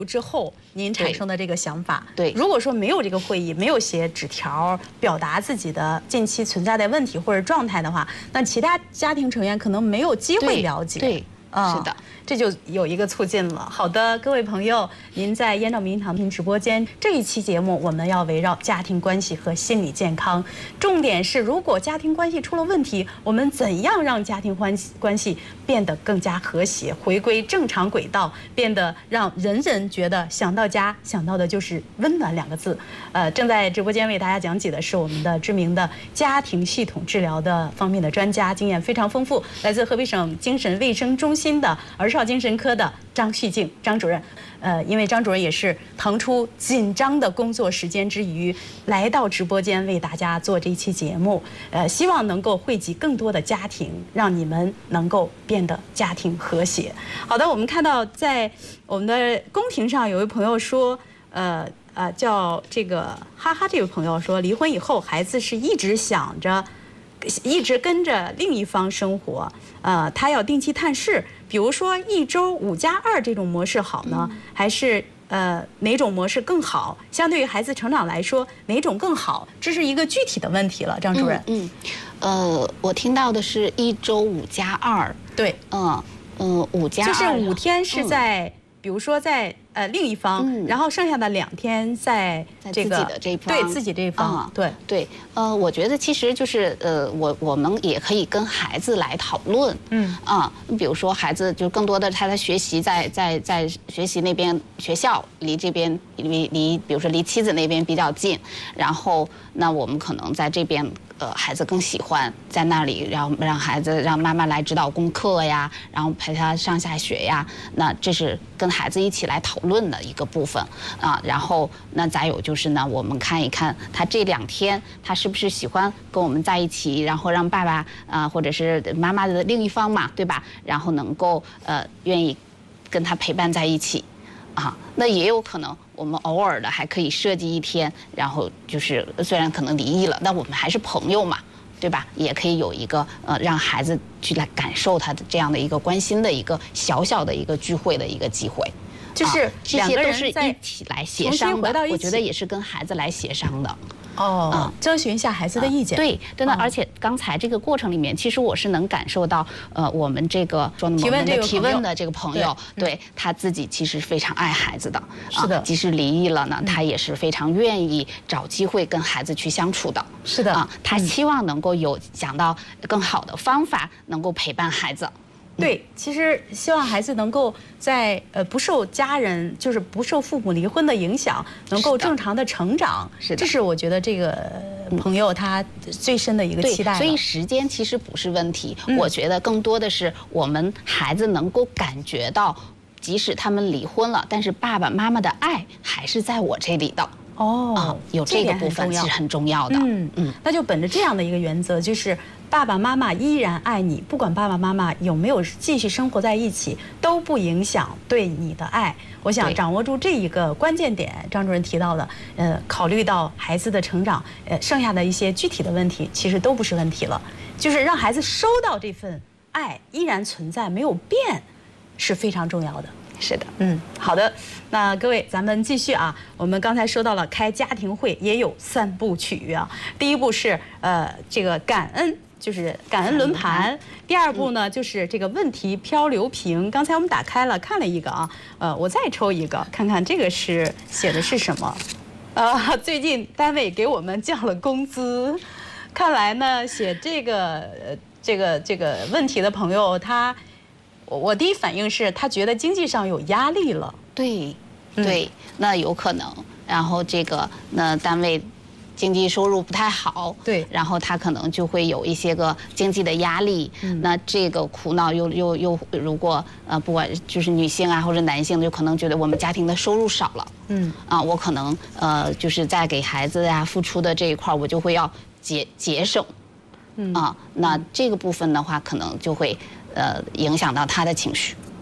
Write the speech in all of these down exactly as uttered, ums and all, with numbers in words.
之后您产生的这个想法。 对， 如果说没有这个会议，没有写纸条表达自己的近期存在的问题或者状态的话，那其他家庭成员可能没有机会了解。 对， 嗯， 是的。 这就有一个促进了。好的，各位朋友，您在燕赵明堂听直播间这一期节目，我们要围绕家庭关系和心理健康，重点是如果家庭关系出了问题，我们怎样让家庭关系关系变得更加和谐，回归正常轨道，变得让人人觉得想到家想到的就是温暖两个字。呃，正在直播间为大家讲解的是我们的知名的家庭系统治疗的方面的专家，经验非常丰富，来自河北省精神卫生中心的儿少精神科的张旭静张主任。呃，因为张主任也是腾出紧张的工作时间之余，来到直播间为大家做这一期节目，呃，希望能够惠及更多的家庭，让你们能够变得家庭和谐。好的，我们看到在我们的公屏上有位朋友说，呃呃，叫这个哈哈，这位朋友说，离婚以后孩子是一直想着。一直跟着另一方生活，呃，他要定期探视，比如说一周五加二这种模式好呢，嗯、还是呃哪种模式更好？相对于孩子成长来说，哪种更好？这是一个具体的问题了，张主任。 嗯，嗯呃，我听到的是一周五加二， 对， 嗯嗯，五加二就是五天是在，嗯、比如说在。呃，另一方，嗯、然后剩下的两天在这个自己的这一方， 对自己这一方，嗯、对对，呃，我觉得其实就是呃，我我们也可以跟孩子来讨论，嗯啊，比如说孩子就更多的他的学习在在在学习那边学校离这边离离，比如说离妻子那边比较近，然后那我们可能在这边。呃，孩子更喜欢在那里，让让孩子让妈妈来指导功课呀，然后陪他上下学呀。那这是跟孩子一起来讨论的一个部分啊。然后那再有就是呢，我们看一看他这两天他是不是喜欢跟我们在一起，然后让爸爸啊、呃、或者是妈妈的另一方嘛，对吧？然后能够呃愿意跟他陪伴在一起。啊，那也有可能，我们偶尔的还可以设计一天，然后就是虽然可能离异了，但我们还是朋友嘛，对吧？也可以有一个呃，让孩子去来感受他的这样的一个关心的一个小小的一个聚会的一个机会， 就是两个人是一起来协商的，我觉得也是跟孩子来协商的。 哦，嗯，征询一下孩子的意见。 对，真的，而且刚才这个过程里面，其实我是能感受到，呃，我们这个说提问这个提问的这个朋友，对他自己其实非常爱孩子的， 是的， 即使离异了呢，他也是非常愿意找机会跟孩子去相处的。 是的， 啊，他希望能够有想到更好的方法，能够陪伴孩子。 对，其实希望孩子能够在呃不受家人，就是不受父母离婚的影响，能够正常的成长。 是的， 这是我觉得这个朋友他最深的一个期待。 所以时间其实不是问题，嗯、我觉得更多的是我们孩子能够感觉到，即使他们离婚了，但是爸爸妈妈的爱还是在我这里的。 哦、 啊，有这个部分是很重要的。 嗯嗯，那就本着这样的一个原则，就是爸爸妈妈依然爱你，不管爸爸妈妈有没有继续生活在一起，都不影响对你的爱。我想掌握住这一个关键点，张主任提到的，呃，考虑到孩子的成长，呃，剩下的一些具体的问题，其实都不是问题了。就是让孩子收到这份爱依然存在，没有变，是非常重要的。 是的， 嗯，好的，那各位，咱们继续啊。我们刚才说到了开家庭会，也有三部曲啊。第一步是呃这个感恩，就是感恩轮盘。第二步呢，就是这个问题漂流瓶。刚才我们打开了看了一个啊，呃，我再抽一个，看看这个是写的是什么。呃，最近单位给我们降了工资，看来呢，写这个呃这个这个问题的朋友他。我第一反应是他觉得经济上有压力了， 对，对，嗯、那有可能。然后这个那单位经济收入不太好， 对， 然后他可能就会有一些个经济的压力。嗯、那这个苦恼又又又如果呃不管就是女性啊或者男性，就可能觉得我们家庭的收入少了，嗯啊，我可能呃就是在给孩子呀、啊、付出的这一块，我就会要节节省，嗯啊，那这个部分的话，可能就会。呃，影响到他的情绪。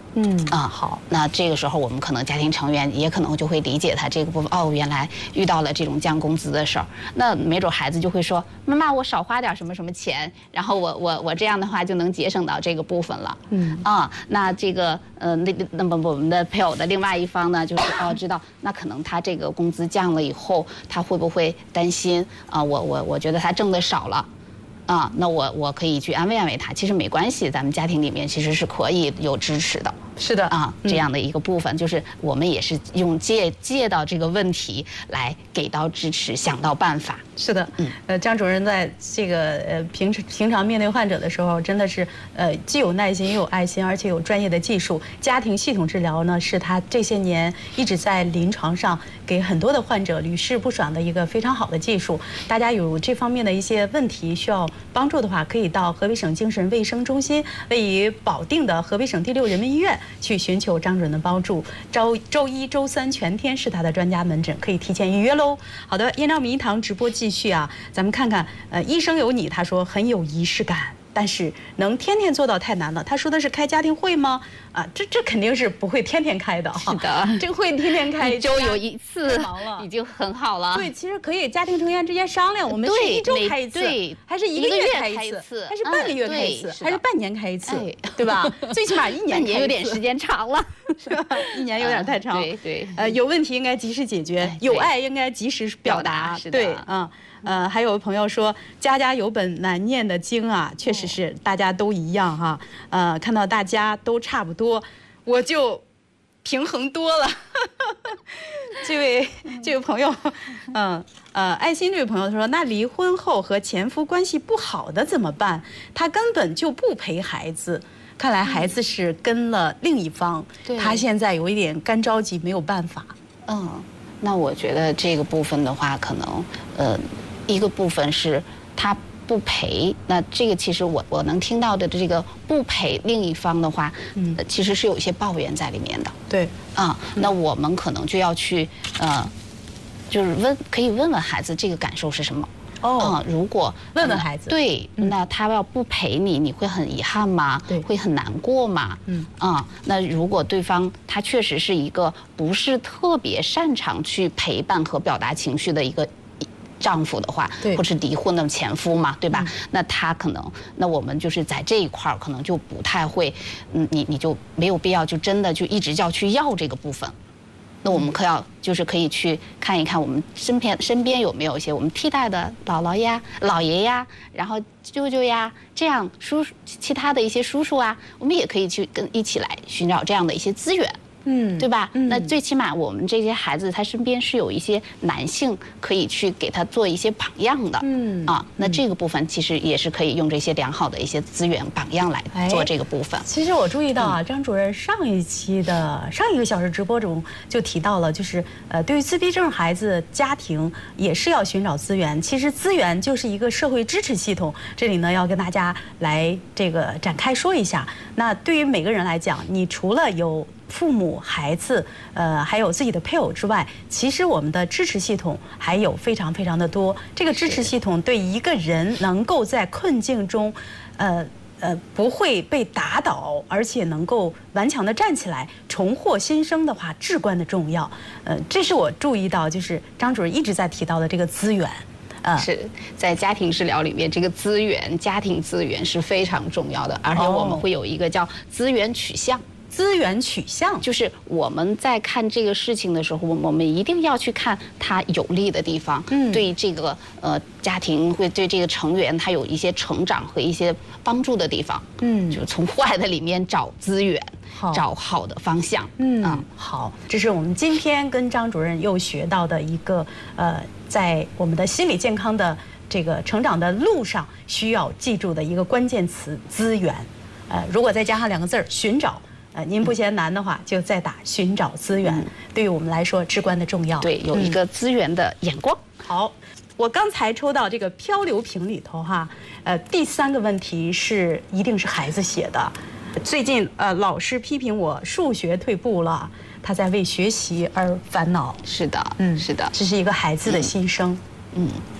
嗯啊，好，那这个时候我们可能家庭成员也可能就会理解他这个部分。哦，原来遇到了这种降工资的事儿，那没准孩子就会说：“妈妈，我少花点什么什么钱，然后我我我这样的话就能节省到这个部分了。”嗯啊，那这个呃，那那么我们的配偶的另外一方呢，就是哦，知道那可能他这个工资降了以后，他会不会担心啊？我我我觉得他挣的少了。啊，那我我可以去安慰安慰他，其实没关系，咱们家庭里面其实是可以有支持的。 是的啊，这样的一个部分，就是我们也是用借借到这个问题来给到支持，想到办法。 是的，嗯，呃，张主任在这个呃平时平常面对患者的时候，真的是呃既有耐心又有爱心，而且有专业的技术。家庭系统治疗呢，是他这些年一直在临床上给很多的患者屡试不爽的一个非常好的技术。大家有这方面的一些问题需要帮助的话，可以到河北省精神卫生中心位于保定的河北省第六人民医院去寻求张主任的帮助。周周一、周三全天是他的专家门诊，可以提前预约喽。好的，燕赵名医堂直播继续啊，咱们看看，呃，医生有你，他说很有仪式感。但是能天天做到太难了。他说的是开家庭会吗？啊，这这肯定是不会天天开的。 是的， 这个会天天开， 一周有一次，已经很好了。 对，其实可以家庭成员之间商量，我们是一周开一次，还是一个月开一次，还是半个月开一次，还是半年开一次，对吧？最起码一年开一次。半年有点时间长了， 是吧？一年有点太长。 对对。 呃，有问题应该及时解决，有爱应该及时表达。对，嗯。呃，还有朋友说家家有本难念的经啊，确实是大家都一样哈。呃，看到大家都差不多，我就平衡多了。这位这位朋友，嗯呃，爱心这位朋友说，那离婚后和前夫关系不好的怎么办？他根本就不陪孩子，看来孩子是跟了另一方，嗯、他现在有一点干着急，没有办法。 嗯，那我觉得这个部分的话，可能呃。一个部分是他不陪，那这个其实我我能听到的这个不陪另一方的话，嗯，其实是有一些抱怨在里面的。 对， 啊，那我们可能就要去呃，就是问，可以问问孩子这个感受是什么。哦，嗯，如果问问孩子， 对，那他要不陪你，你会很遗憾吗？ 对， 会很难过吗？嗯，啊，那如果对方他确实是一个不是特别擅长去陪伴和表达情绪的一个丈夫的话，或是离婚的前夫嘛，对吧？嗯、那他可能，那我们就是在这一块儿可能就不太会，嗯，你你就没有必要就真的就一直要去要这个部分。那我们可要就是可以去看一看我们身边身边有没有一些我们替代的姥姥呀、姥爷呀，然后舅舅呀，这样叔其他的一些叔叔啊，我们也可以去跟一起来寻找这样的一些资源。嗯，对吧？嗯、那最起码我们这些孩子，他身边是有一些男性可以去给他做一些榜样的。嗯啊，那这个部分其实也是可以用这些良好的一些资源榜样来做这个部分。 其实我注意到啊，张主任上一期的上一个小时直播中就提到了，就是呃，对于自闭症孩子家庭也是要寻找资源。其实资源就是一个社会支持系统。这里呢，要跟大家来这个展开说一下。那对于每个人来讲，你除了有父母、孩子，呃，还有自己的配偶之外，其实我们的支持系统还有非常非常的多。这个支持系统对一个人能够在困境中，呃呃，不会被打倒，而且能够顽强地站起来，重获新生的话，至关的重要。呃，这是我注意到，就是张主任一直在提到的这个资源。 啊，是在家庭治疗里面，这个资源、家庭资源是非常重要的，而且我们会有一个叫资源取向。 资源取向就是我们在看这个事情的时候，我们一定要去看它有利的地方，嗯，对这个呃家庭会对这个成员他有一些成长和一些帮助的地方，嗯，就从坏的里面找资源，找好的方向， 嗯啊，好，这是我们今天跟张主任又学到的一个呃，在我们的心理健康的这个成长的路上需要记住的一个关键词——资源。呃，如果再加上两个字儿“寻找”。呃，您不嫌难的话，就再打寻找资源，嗯、对于我们来说至关的重要。 对，有一个资源的眼光。 嗯、好，我刚才抽到这个漂流瓶里头哈，呃，第三个问题是一定是孩子写的。最近呃，老师批评我数学退步了，他在为学习而烦恼。 是的，嗯，是的， 这是一个孩子的心声。 嗯。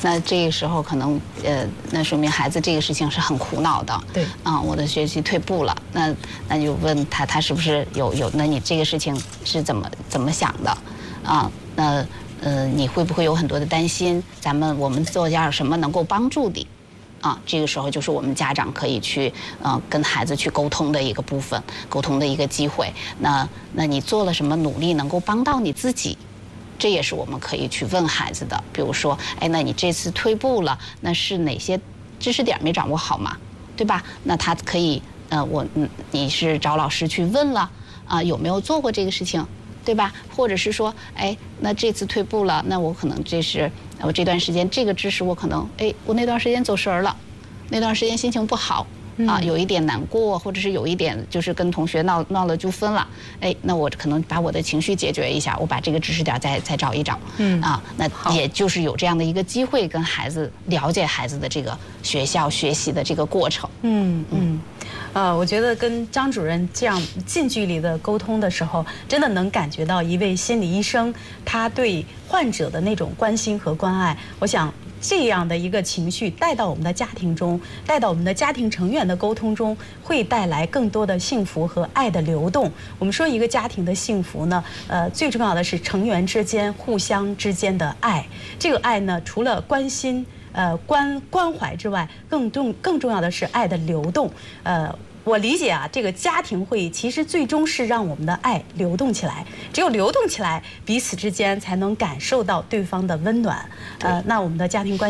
那这个时候可能呃，那说明孩子这个事情是很苦恼的。 对。 啊，我的学习退步了，那那就问他，他是不是有有？那你这个事情是怎么怎么想的？啊，那呃，你会不会有很多的担心？咱们我们做点什么能够帮助你？啊，这个时候就是我们家长可以去呃跟孩子去沟通的一个部分，沟通的一个机会。那那你做了什么努力能够帮到你自己？这也是我们可以去问孩子的。比如说，哎，那你这次退步了，那是哪些知识点没掌握好嘛？对吧？那他可以呃，我嗯，你是找老师去问了啊，有没有做过这个事情？对吧？或者是说，哎，那这次退步了，那我可能这是我这段时间这个知识我可能，哎，我那段时间走神儿了，那段时间心情不好啊，有一点难过，或者是有一点就是跟同学闹闹了纠纷了，哎，那我可能把我的情绪解决一下，我把这个知识点再再找一找，嗯啊，那也就是有这样的一个机会跟孩子了解孩子的这个学校学习的这个过程， 嗯嗯。呃，我觉得跟张主任这样近距离的沟通的时候，真的能感觉到一位心理医生他对患者的那种关心和关爱。我想这样的一个情绪带到我们的家庭中，带到我们的家庭成员的沟通中，会带来更多的幸福和爱的流动。我们说一个家庭的幸福呢，呃，最重要的是成员之间互相之间的爱。这个爱呢，除了关心。呃，关关怀之外，更重更重要的是爱的流动。呃，我理解啊，这个家庭会议其实最终是让我们的爱流动起来，只有流动起来，彼此之间才能感受到对方的温暖。呃，那我们的家庭关系。